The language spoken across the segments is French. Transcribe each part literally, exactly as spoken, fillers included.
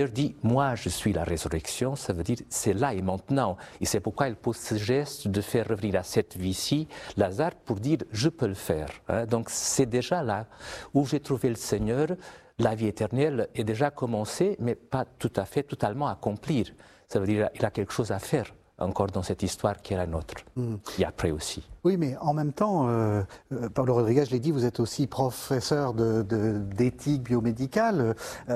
dit « moi je suis la résurrection », ça veut dire c'est là et maintenant. Et c'est pourquoi il pose ce geste de faire revenir à cette vie-ci Lazare pour dire « je peux le faire hein ». Donc c'est déjà là où j'ai trouvé le Seigneur, la vie éternelle est déjà commencée, mais pas tout à fait, totalement accomplir. Ça veut dire qu'il a quelque chose à faire encore dans cette histoire qui est la nôtre, mmh. et après aussi. Oui, mais en même temps, euh, Paulo Rodriguez, je l'ai dit, vous êtes aussi professeur de, de, d'éthique biomédicale.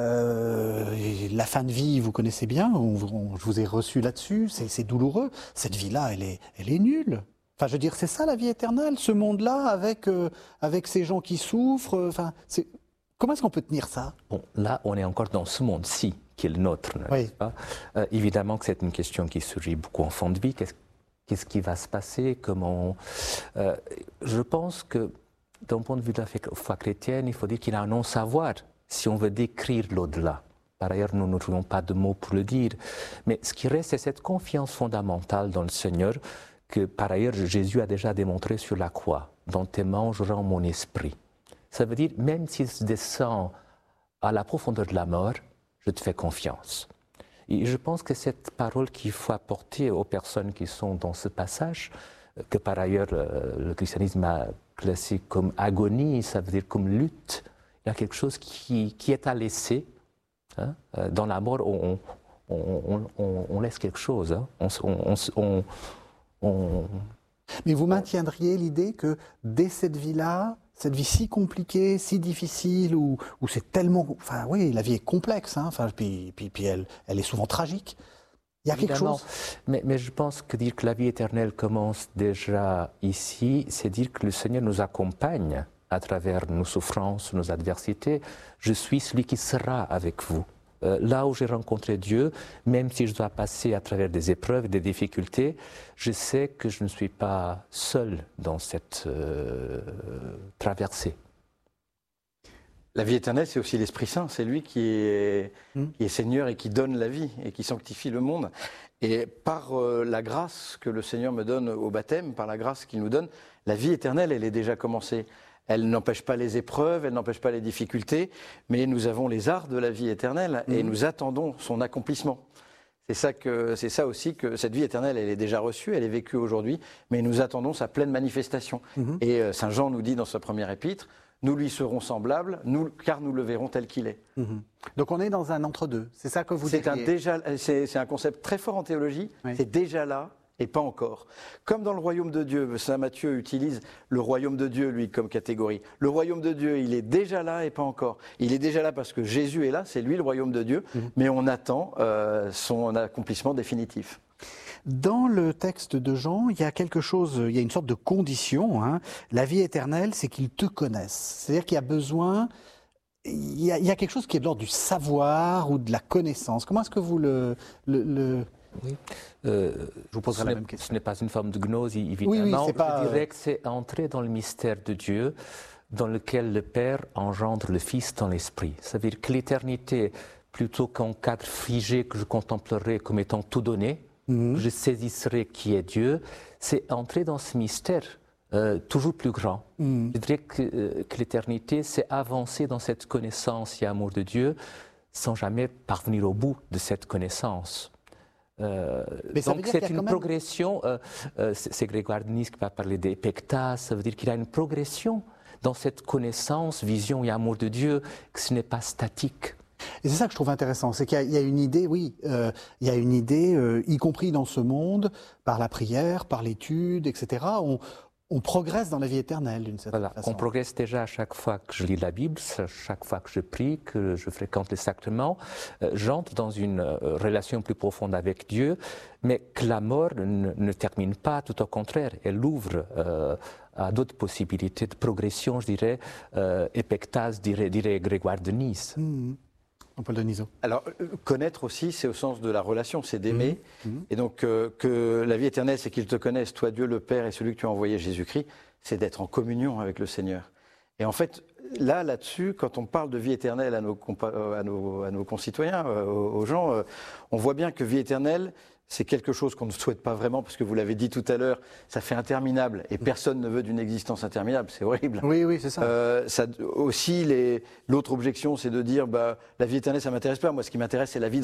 Euh, la fin de vie, vous connaissez bien, on, on, je vous ai reçu là-dessus, c'est, c'est douloureux. Cette vie-là, elle est, elle est nulle. Enfin, je veux dire, c'est ça la vie éternelle, ce monde-là, avec, euh, avec ces gens qui souffrent. Enfin, c'est... Comment est-ce qu'on peut tenir ça? Bon, là, on est encore dans ce monde-ci, qui est le nôtre, n'est-ce oui. pas euh, Évidemment que c'est une question qui surgit beaucoup en fin de vie. Qu'est-ce, qu'est-ce qui va se passer? Comment euh, Je pense que, d'un point de vue de la foi chrétienne, il faut dire qu'il y a un non-savoir si on veut décrire l'au-delà. Par ailleurs, nous n'aurions pas de mots pour le dire. Mais ce qui reste, c'est cette confiance fondamentale dans le Seigneur que, par ailleurs, Jésus a déjà démontré sur la croix. « Dans tes mains, je rends mon esprit ». Ça veut dire, même s'il se descend à la profondeur de la mort, je te fais confiance. Et je pense que cette parole qu'il faut apporter aux personnes qui sont dans ce passage, que par ailleurs le christianisme a classé comme agonie, ça veut dire comme lutte, il y a quelque chose qui, qui est à laisser. Hein. Dans la mort, on, on, on, on, on laisse quelque chose. Hein. On, on, on, on, Mais vous maintiendriez l'idée que dès cette vie-là, cette vie si compliquée, si difficile, où, où c'est tellement... Enfin oui, la vie est complexe, hein, enfin, puis, puis, puis elle, elle est souvent tragique. Il y a Évidemment, quelque chose... Mais, mais je pense que dire que la vie éternelle commence déjà ici, c'est dire que le Seigneur nous accompagne à travers nos souffrances, nos adversités. Je suis celui qui sera avec vous. Euh, là où j'ai rencontré Dieu, même si je dois passer à travers des épreuves, des difficultés, je sais que je ne suis pas seul dans cette euh, traversée. La vie éternelle, c'est aussi l'Esprit Saint. C'est lui qui est, mmh. qui est Seigneur et qui donne la vie et qui sanctifie le monde. Et par euh, la grâce que le Seigneur me donne au baptême, par la grâce qu'il nous donne, la vie éternelle, elle est déjà commencée. Elle n'empêche pas les épreuves, elle n'empêche pas les difficultés, mais nous avons les arts de la vie éternelle et mmh. nous attendons son accomplissement. C'est ça, que, c'est ça aussi que cette vie éternelle, elle est déjà reçue, elle est vécue aujourd'hui, mais nous attendons sa pleine manifestation. Mmh. Et euh, Saint Jean nous dit dans sa première épître, nous lui serons semblables, nous, car nous le verrons tel qu'il est. Mmh. Donc on est dans un entre-deux, c'est ça que vous dites. C'est un, déjà, c'est, c'est un concept très fort en théologie, oui. C'est déjà là. Et pas encore. Comme dans le royaume de Dieu, Saint Matthieu utilise le royaume de Dieu, lui, comme catégorie. Le royaume de Dieu, il est déjà là et pas encore. Il est déjà là parce que Jésus est là, c'est lui le royaume de Dieu, mmh. mais on attend euh, son accomplissement définitif. Dans le texte de Jean, il y a quelque chose, il y a une sorte de condition. Hein. La vie éternelle, c'est qu'ils te connaissent. C'est-à-dire qu'il y a besoin... Il y a, il y a quelque chose qui est de l'ordre du savoir ou de la connaissance. Comment est-ce que vous le... le, le... Oui. Euh, je vous poserai la même question. Ce n'est pas une forme de gnose, évidemment. Oui, oui, c'est pas... Je dirais que c'est entrer dans le mystère de Dieu, dans lequel le Père engendre le Fils dans l'Esprit. Ça veut dire que l'éternité, plutôt qu'un cadre figé que je contemplerai comme étant tout donné, mm-hmm. je saisisserai qui est Dieu, c'est entrer dans ce mystère euh, toujours plus grand. Mm-hmm. Je dirais que, euh, que l'éternité, c'est avancer dans cette connaissance et amour de Dieu sans jamais parvenir au bout de cette connaissance. Euh, Mais ça donc veut dire c'est qu'il y a une quand même... progression, euh, euh, c'est, c'est Grégoire de Nice qui va parler d'épectase, ça veut dire qu'il y a une progression dans cette connaissance, vision et amour de Dieu, que ce n'est pas statique. Et c'est ça que je trouve intéressant, c'est qu'il y a, il y a une idée, oui, euh, il y a une idée, euh, y compris dans ce monde, par la prière, par l'étude, et cetera, on, on progresse dans la vie éternelle d'une certaine voilà, façon. On progresse déjà à chaque fois que je lis la Bible, chaque fois que je prie, que je fréquente les sacrements. Euh, j'entre dans une euh, relation plus profonde avec Dieu, mais que la mort ne, ne termine pas, tout au contraire, elle ouvre euh, à d'autres possibilités de progression, je dirais, euh, épectase, dirait, dirait Grégoire de Nice. Mmh. Paul Denisot. Alors, connaître aussi, c'est au sens de la relation, c'est d'aimer. Mmh. Mmh. Et donc, euh, que la vie éternelle, c'est qu'ils te connaissent, toi, Dieu le Père, et celui que tu as envoyé, Jésus-Christ, c'est d'être en communion avec le Seigneur. Et en fait, là, là-dessus, quand on parle de vie éternelle à nos, compa- à nos, à nos concitoyens, euh, aux gens, euh, on voit bien que vie éternelle, c'est quelque chose qu'on ne souhaite pas vraiment, parce que vous l'avez dit tout à l'heure, ça fait interminable, et personne ne veut d'une existence interminable, c'est horrible. Oui, oui, c'est ça. Euh, ça aussi, les... l'autre objection, c'est de dire, bah, la vie éternelle, ça m'intéresse pas. Moi, ce qui m'intéresse, c'est la vie